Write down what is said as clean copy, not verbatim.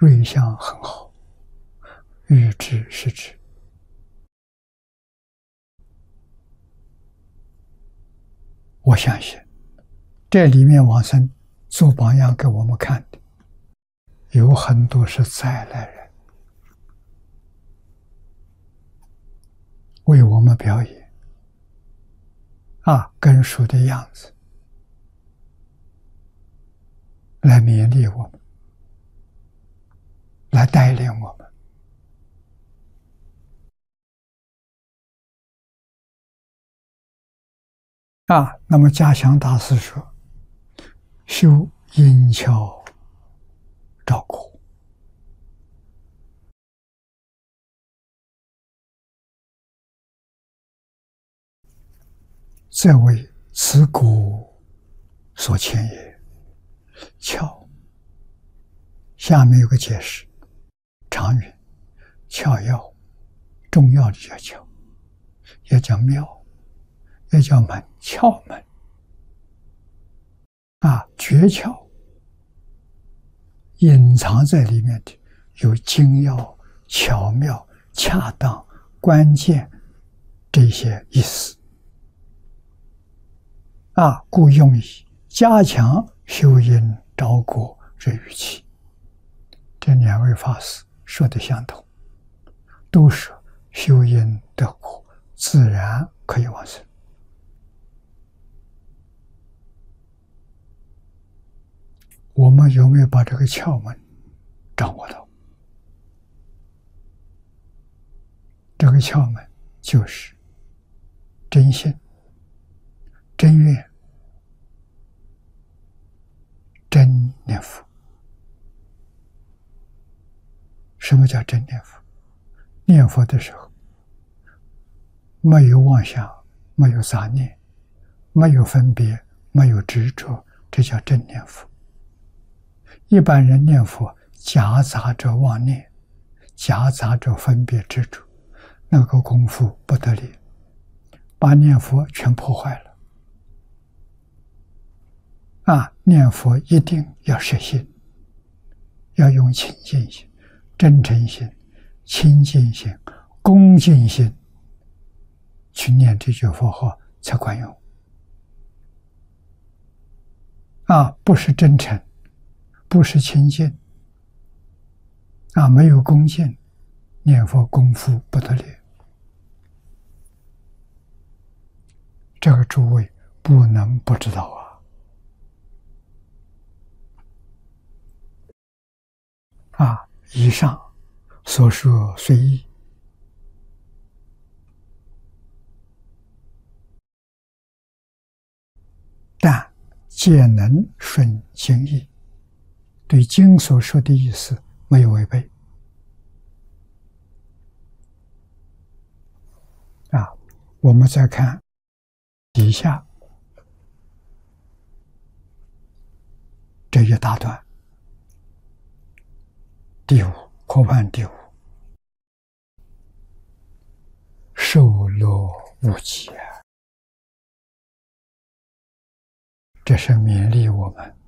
瑞相很好，欲知是知。我相信这里面往生做榜样给我们看的，有很多是再来人，为我们表演根熟的样子，来勉励我们，来带领我们。那么嘉祥大师说，修阴巧照果，则为此果所牵也。巧，下面有个解释，常云巧要，重要的叫巧，也叫妙，也叫门，窍门诀窍，隐藏在里面的有精要、巧妙、恰当、关键这些意思故用以加强修因招果之语气。这两位法师说的相同，都说修因得果，自然可以往生。我们有没有把这个窍门掌握到？这个窍门就是真心、真愿、真念佛。什么叫真念佛？念佛的时候没有妄想，没有杂念，没有分别，没有执着，这叫真念佛。一般人念佛夹杂着妄念，夹杂着分别执着，那个功夫不得力，把念佛全破坏了。念佛一定要摄心，要用清净心、真诚心、清净心、恭敬心去念这句佛号才管用。不是真诚，不是清净，没有恭敬，念佛功夫不得力。这个诸位不能不知道以上所说随意，但皆能顺经义，对经所说的意思没有违背。我们再看底下这一大段，第五科判第五，受乐无极，这是勉励我们